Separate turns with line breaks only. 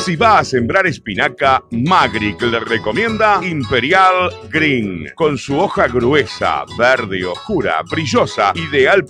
Si va a sembrar espinaca, Magric le recomienda Imperial Green. Con su hoja gruesa, verde oscura, brillosa, ideal